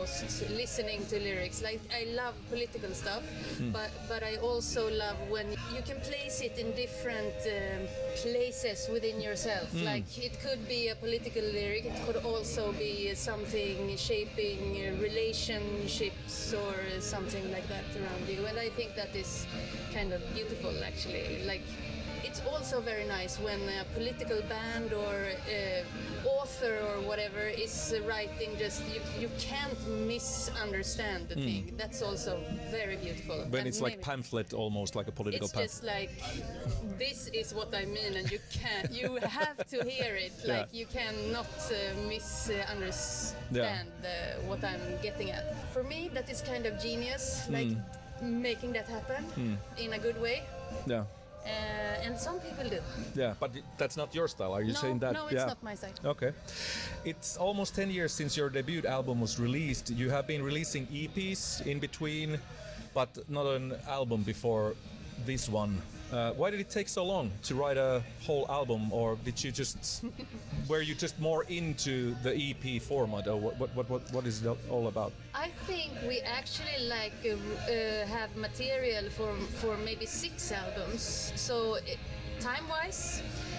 most listening to lyrics. Like I love political stuff, but I also love when you can place it in different places within yourself. Like it could be a political lyric, it could also be something shaping relationships or something like that around you. And I think that is kind of beautiful, actually. Like it's also very nice when a political band or author or whatever is writing, just you can't misunderstand the thing. That's also very beautiful. When and it's like pamphlet, almost like a political pamphlet. It's just like, this is what I mean, and you have to hear it. Like you cannot misunderstand what I'm getting at. For me, that is kind of genius, like making that happen in a good way. Yeah. And some people do. Yeah, but that's not your style. Are you saying that? No, it's not my style. Okay. It's almost 10 years since your debut album was released. You have been releasing EPs in between, but not an album before this one. Why did it take so long to write a whole album, or did you just were you just more into the EP format, or what is it all about? I think we actually have material for maybe 6 albums. So time-wise,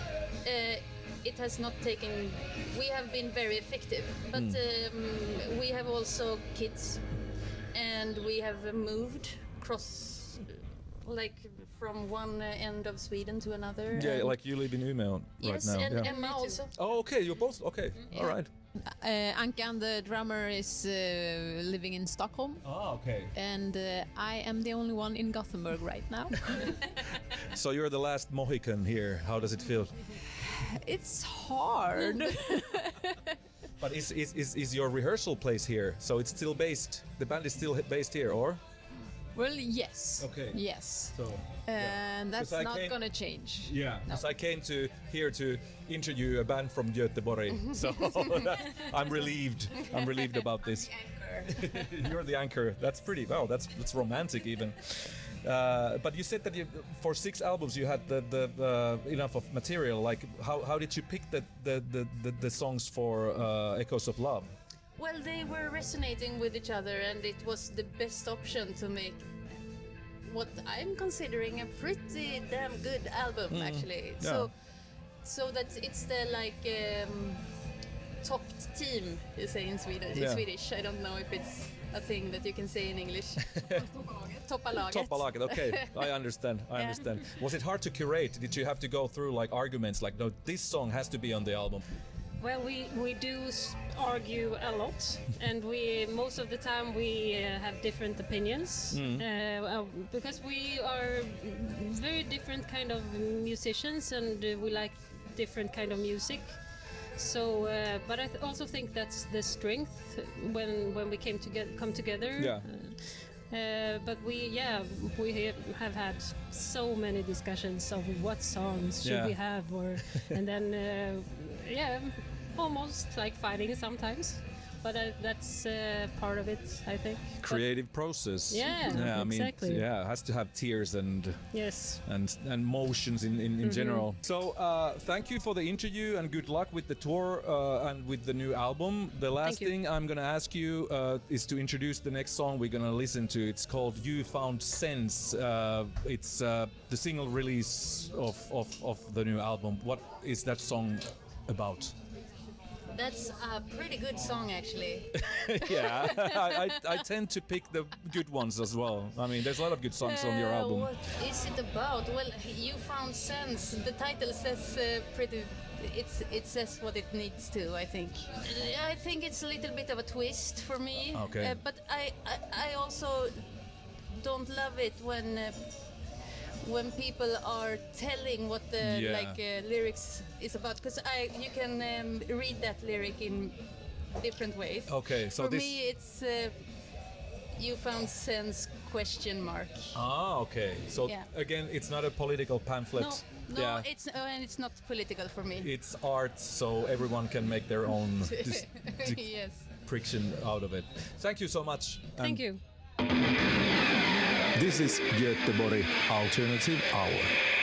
it has not taken. We have been very effective, but we have also kids, and we have moved across. Like from one end of Sweden to another. Yeah, like you live in Umeå right now. Yes, and Emma also. Oh, okay, you're both okay. Yeah. All right. Ankan, the drummer, is living in Stockholm. Oh, okay. And I am the only one in Gothenburg right now. So you're the last Mohican here. How does it feel? It's hard. But is your rehearsal place here? So it's still based. The band is still based here, or? Well, yes. Okay. Yes. So, and that's not gonna change. Yeah. Because I came here to interview a band from Göteborg, so I'm relieved. I'm relieved about this. You're the anchor. That's pretty. Wow. That's romantic even. But you said that for 6 albums you had the enough of material. Like how did you pick the songs for Echoes of Love? Well, they were resonating with each other, and it was the best option to make what I'm considering a pretty damn good album, actually. Yeah. So that it's the top team, you say in Swedish. In Swedish, I don't know if it's a thing that you can say in English. Toppalaget. Toppalaget. Okay, I understand. Was it hard to curate? Did you have to go through like arguments, like, no, this song has to be on the album? Well, we do argue a lot, and most of the time we have different opinions because we are very different kind of musicians, and we like different kind of music. So, but I also think that's the strength when we come together. Yeah. But we have had so many discussions of what songs should we have, and then almost like fighting sometimes. But that's part of it, I think. Creative process. Yeah, exactly. It has to have tears and motions in general. So thank you for the interview, and good luck with the tour and with the new album. The last thing I'm going to ask you is to introduce the next song we're going to listen to. It's called You Found Sense. It's the single release of the new album. What is that song about? That's a pretty good song, actually. Yeah, I tend to pick the good ones as well. I mean, there's a lot of good songs on your album. What is it about? Well, You Found Sense. The title says it says what it needs to, I think. I think it's a little bit of a twist for me. Okay. But I also don't love it when people are telling what the lyrics is about, because you can read that lyric in different ways. Okay, so for me it's You Found Sense ? Ah, okay. So again, it's not a political pamphlet. No, it's not political for me. It's art, so everyone can make their own yes. friction out of it. Thank you so much. Thank you. This is Göteborg Alternative Hour.